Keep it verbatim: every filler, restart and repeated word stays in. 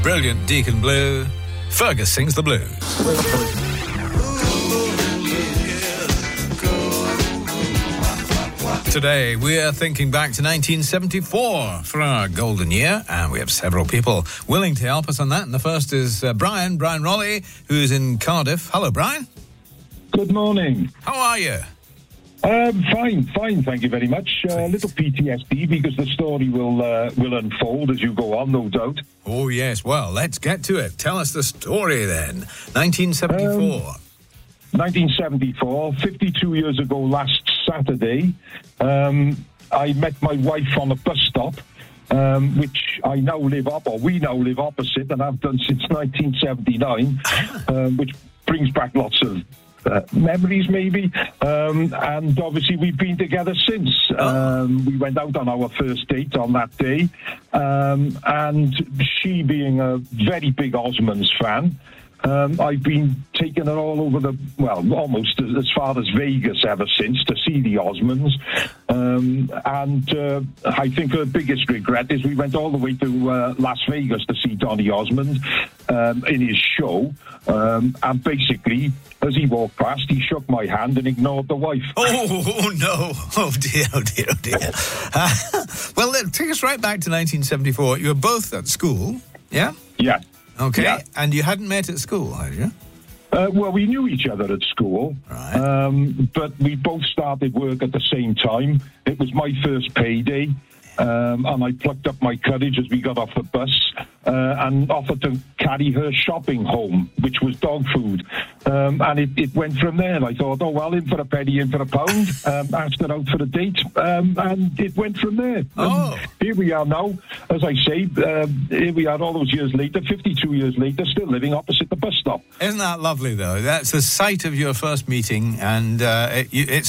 Brilliant Deacon Blue. Fergus sings the blues. Today, we're thinking back to nineteen seventy-four for our golden year, and we have several people willing to help us on that. And the first is uh, Brian, Brian Raleigh, who's in Cardiff. Hello, Brian. Good morning. How are you? Um, fine, fine, thank you very much. A uh, little P T S D because the story will uh, will unfold as you go on, no doubt. Oh, yes. Well, let's get to it. Tell us the story then. nineteen seventy-four. Um, nineteen seventy-four, fifty-two years ago last Saturday, um, I met my wife on a bus stop, um, which I now live up, or we now live opposite, and I've done since nineteen seventy-nine, um, which brings back lots of Uh, memories maybe, um, and obviously we've been together since. Um, we went out on our first date on that day, um, and she being a very big Osmonds fan, um, I've been taking her all over the, well, almost as far as Vegas ever since to see the Osmonds, um, and uh, I think her biggest regret is we went all the way to uh, Las Vegas to see Donny Osmond um, in his show, um, and basically as he walked past, he shook my hand and ignored the wife. Oh, oh no. Oh, dear, oh, dear, oh, dear. Uh, well, then, take us right back to nineteen seventy-four. You were both at school, yeah? Yeah. Okay, yeah. And you hadn't met at school, had you? Uh, well, we knew each other at school, right. um, but we both started work at the same time. It was my first payday. Um, and I plucked up my courage as we got off the bus uh, and offered to carry her shopping home, which was dog food. Um, and it, it went from there. And I thought, oh, well, in for a penny, in for a pound. Um, asked her out for a date, um, and it went from there. Oh. And here we are now, as I say, um, here we are all those years later, fifty-two years later, still living opposite the bus stop. Isn't that lovely, though? That's the site of your first meeting, and uh, it, it's